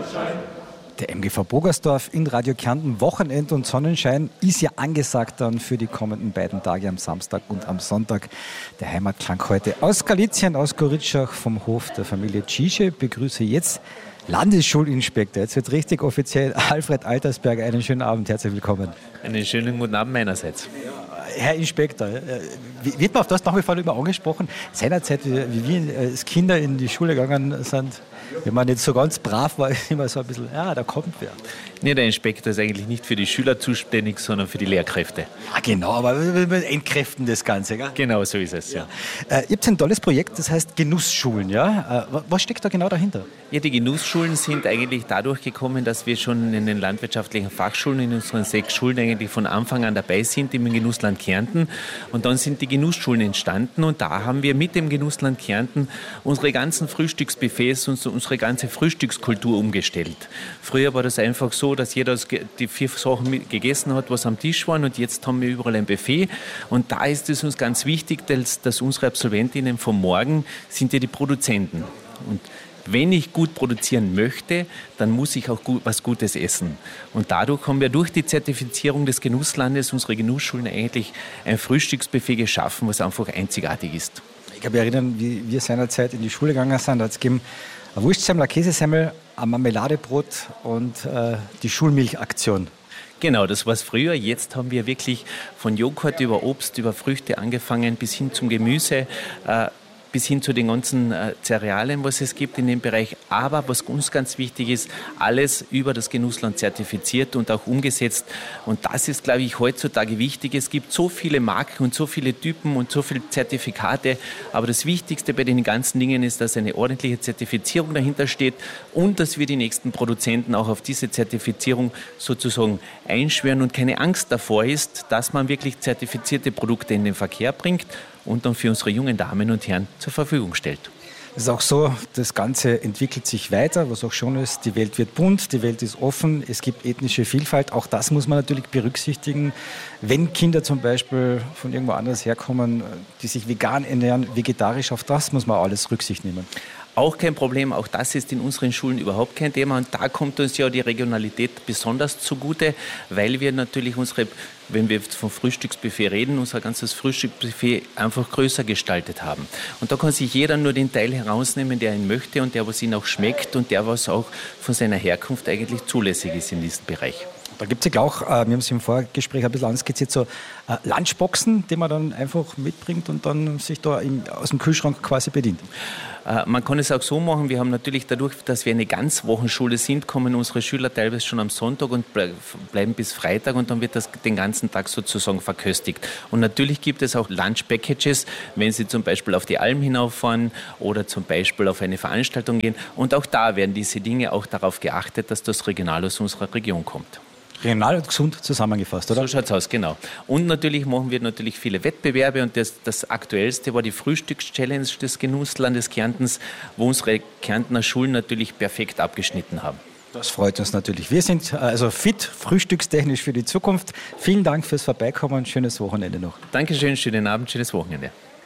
Der MGV Bogersdorf in Radio Kärnten, Wochenend und Sonnenschein ist ja angesagt dann für die kommenden beiden Tage am Samstag und am Sonntag. Der Heimatklang heute aus Galizien, aus Goritschach vom Hof der Familie Tschiche. Begrüße jetzt Landesschulinspektor. Jetzt wird richtig offiziell Alfred Altersberger. Einen schönen Abend, herzlich willkommen. Einen schönen guten Abend meinerseits. Herr Inspektor, wird man auf das nach wie vor immer angesprochen? Seinerzeit, wie wir als Kinder in die Schule gegangen sind, wenn man nicht so ganz brav war, ist immer so ein bisschen, ja, da kommt wer. Nee, der Inspektor ist eigentlich nicht für die Schüler zuständig, sondern für die Lehrkräfte. Ah, genau, aber wir entkräften das Ganze, gell? Genau, so ist es, ja. Ihr habt ein tolles Projekt, das heißt Genussschulen, ja? Was steckt da genau dahinter? Ja, die Genussschulen sind eigentlich dadurch gekommen, dass wir schon in den landwirtschaftlichen Fachschulen, in unseren 6 Schulen eigentlich von Anfang an dabei sind, im Genussland Kärnten. Und dann sind die Genussschulen entstanden und da haben wir mit dem Genussland Kärnten unsere ganzen Frühstücksbuffets und unsere ganze Frühstückskultur umgestellt. Früher war das einfach so, dass jeder die 4 Sachen gegessen hat, was am Tisch waren, und jetzt haben wir überall ein Buffet. Und da ist es uns ganz wichtig, dass unsere Absolventinnen vom Morgen sind ja die Produzenten. Und wenn ich gut produzieren möchte, dann muss ich auch was Gutes essen. Und dadurch haben wir durch die Zertifizierung des Genusslandes unsere Genussschulen eigentlich ein Frühstücksbuffet geschaffen, was einfach einzigartig ist. Ich kann mich erinnern, wie wir seinerzeit in die Schule gegangen sind, da hat es gegeben ein Wurstsemmel, ein Käsesemmel, ein Marmeladebrot und die Schulmilchaktion. Genau, das war es früher. Jetzt haben wir wirklich von Joghurt über Obst, über Früchte angefangen, bis hin zum Gemüse, bis hin zu den ganzen Cerealien, was es gibt in dem Bereich. Aber was uns ganz wichtig ist, alles über das Genussland zertifiziert und auch umgesetzt. Und das ist, glaube ich, heutzutage wichtig. Es gibt so viele Marken und so viele Typen und so viele Zertifikate. Aber das Wichtigste bei den ganzen Dingen ist, dass eine ordentliche Zertifizierung dahinter steht und dass wir die nächsten Produzenten auch auf diese Zertifizierung sozusagen einschwören und keine Angst davor ist, dass man wirklich zertifizierte Produkte in den Verkehr bringt und dann für unsere jungen Damen und Herren zur Verfügung stellt. Es ist auch so, das Ganze entwickelt sich weiter, was auch schon ist. Die Welt wird bunt, die Welt ist offen, es gibt ethnische Vielfalt. Auch das muss man natürlich berücksichtigen. Wenn Kinder zum Beispiel von irgendwo anders herkommen, die sich vegan ernähren, vegetarisch, auf das muss man alles Rücksicht nehmen. Auch kein Problem, auch das ist in unseren Schulen überhaupt kein Thema. Und da kommt uns ja die Regionalität besonders zugute, weil wir natürlich wenn wir vom Frühstücksbuffet reden, unser ganzes Frühstücksbuffet einfach größer gestaltet haben. Und da kann sich jeder nur den Teil herausnehmen, der ihn möchte und der, was ihm auch schmeckt und der, was auch von seiner Herkunft eigentlich zulässig ist in diesem Bereich. Da gibt es ja auch, wir haben es im Vorgespräch ein bisschen anskizziert, so Lunchboxen, die man dann einfach mitbringt und dann sich da aus dem Kühlschrank quasi bedient. Man kann es auch so machen, wir haben natürlich dadurch, dass wir eine Ganzwochenschule sind, kommen unsere Schüler teilweise schon am Sonntag und bleiben bis Freitag und dann wird das den ganzen Tag sozusagen verköstigt. Und natürlich gibt es auch Lunch-Packages, wenn Sie zum Beispiel auf die Alm hinauffahren oder zum Beispiel auf eine Veranstaltung gehen. Und auch da werden diese Dinge auch darauf geachtet, dass das regional aus unserer Region kommt. Regional und gesund zusammengefasst, oder? So schaut es aus, genau. Und natürlich machen wir viele Wettbewerbe und das Aktuellste war die Frühstückschallenge des Genusslandes Kärntens, wo unsere Kärntner Schulen natürlich perfekt abgeschnitten haben. Das freut uns natürlich. Wir sind also fit, frühstückstechnisch für die Zukunft. Vielen Dank fürs Vorbeikommen. Schönes Wochenende noch. Dankeschön, schönen Abend, schönes Wochenende.